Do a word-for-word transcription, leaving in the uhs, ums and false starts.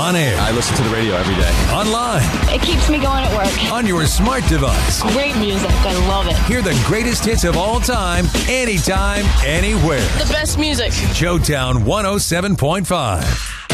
On air. I listen to the radio every day. Online. It keeps me going at work. On your smart device. Great music. I love it. Hear the greatest hits of all time, anytime, anywhere. The best music. Joetown one oh seven point five.